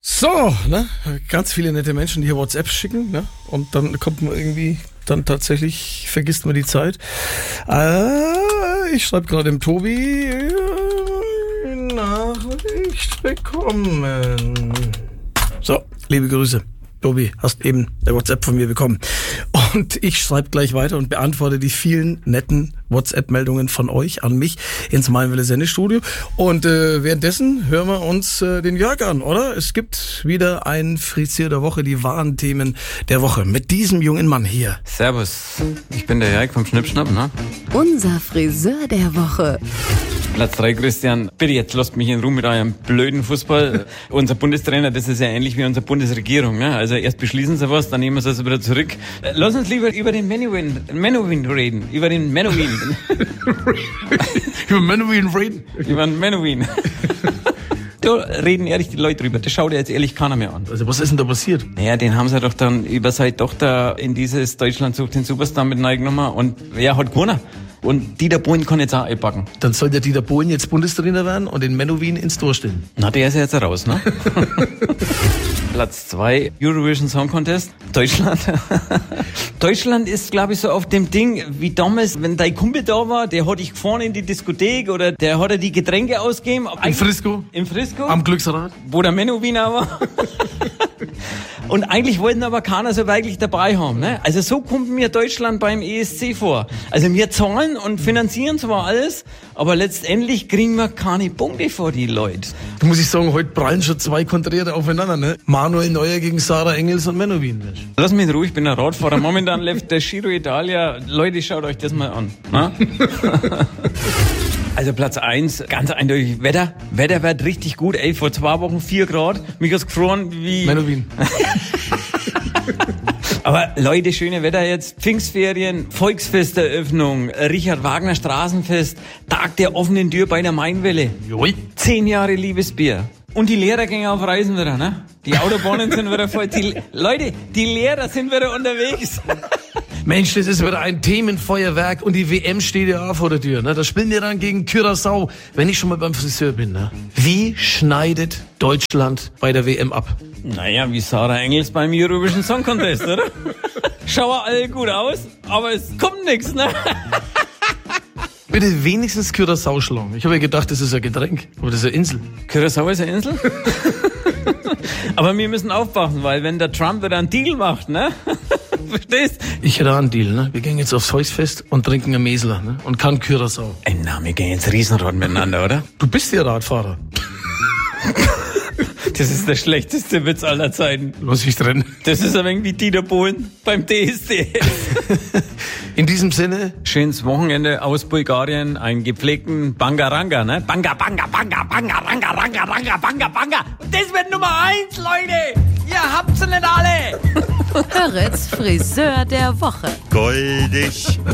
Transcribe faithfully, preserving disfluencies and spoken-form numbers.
So, ne? Ganz viele nette Menschen, die hier WhatsApp schicken, ne? Und dann kommt man irgendwie, dann tatsächlich vergisst man die Zeit. Äh, ich schreibe gerade dem Tobi äh, Nachricht bekommen. So, liebe Grüße. Tobi, hast eben der WhatsApp von mir bekommen. Und ich schreibe gleich weiter und beantworte die vielen netten WhatsApp-Meldungen von euch an mich ins Meinwelle Sendestudio. Und äh, währenddessen hören wir uns äh, den Jörg an, oder? Es gibt wieder ein Frisier der Woche, die wahren Themen der Woche mit diesem jungen Mann hier. Servus, ich bin der Jörg vom Schnippschnapp, ne? Unser Friseur der Woche. Platz drei, Christian. Bitte jetzt lasst mich in Ruhe mit eurem blöden Fußball. Unser Bundestrainer, das ist ja ähnlich wie unsere Bundesregierung, ne? Also erst beschließen sie was, dann nehmen sie es wieder zurück. Lass uns lieber über den Menowin, Menowin reden. Über den Menowin. Über Menowin reden? Über den Menowin. Da reden ehrlich die Leute drüber. Das schaut ja jetzt ehrlich keiner mehr an. Also was ist denn da passiert? Naja, den haben sie doch dann über seine Tochter in dieses Deutschland sucht den Superstar mit reingenommen und ja, hat keiner. Und Dieter Bohlen kann jetzt auch einpacken. Dann soll der Dieter Bohlen jetzt Bundestrainer werden und den Menowin ins Tor stellen. Na, der ist ja jetzt raus, ne? Platz zwei, Eurovision Song Contest, Deutschland. Deutschland ist, glaube ich, so auf dem Ding, wie damals, wenn dein Kumpel da war, der hat dich gefahren in die Diskothek oder der hat dir die Getränke ausgegeben. Im Frisco? Im Frisco? Am Glücksrad? Wo der Menowin auch war. Und eigentlich wollten aber keiner so wirklich dabei haben, ne? Also so kommt mir Deutschland beim E S C vor. Also wir zahlen und finanzieren zwar alles, aber letztendlich kriegen wir keine Punkte vor die Leute. Da muss ich sagen, heute prallen schon zwei Konträre aufeinander, ne? Manuel Neuer gegen Sarah Engels und Menowin, Mensch. Lass mich in Ruhe, ich bin ein Radfahrer. Momentan läuft der Giro Italia. Leute, schaut euch das mal an. Ne? Also Platz eins, ganz eindeutig Wetter. Wetter wird richtig gut. Ey, vor zwei Wochen vier Grad. Mich hat's gefroren wie... Menowin. Aber Leute, schöne Wetter jetzt. Pfingstferien, Volksfesteröffnung, Richard Wagner Straßenfest, Tag der offenen Tür bei der Mainwelle. Joi. Zehn Jahre Liebesbier. Und die Lehrer gehen auf Reisen wieder, ne? Die Autobahnen sind wieder voll. Die, Leute, die Lehrer sind wieder unterwegs. Mensch, das ist wieder ein Themenfeuerwerk und die W M steht ja auch vor der Tür. Ne? Da spielen wir dann gegen Curaçao, wenn ich schon mal beim Friseur bin. Ne? Wie schneidet Deutschland bei der W M ab? Naja, wie Sarah Engels beim Eurovision Song Contest, oder? Schauen alle gut aus, aber es kommt nichts, ne? Bitte wenigstens Curaçao schlagen. Ich habe ja gedacht, das ist ein Getränk, aber das ist eine Insel. Curaçao ist eine Insel? Aber wir müssen aufpassen, weil wenn der Trump wieder einen Deal macht, ne? Verstehst? Ich hätte auch einen Deal, ne? Wir gehen jetzt aufs Volksfest und trinken ein Mesler, ne? Und kein Curaçao. Ey, na, wir gehen jetzt Riesenrad miteinander, oder? Du bist ja Radfahrer. Das ist der schlechteste Witz aller Zeiten. Lass ich drin. Das ist ein wenig wie Dieter Bohlen beim D S D S. In diesem Sinne. Schönes Wochenende aus Bulgarien, einen gepflegten Bangaranga, ne? Banga, Banga, Banga, Banga, Ranga, Ranga, Ranga, Banga, Banga. Und das wird Nummer eins, Leute. Ihr habt's nicht alle. Höretz Friseur der Woche. Goldig.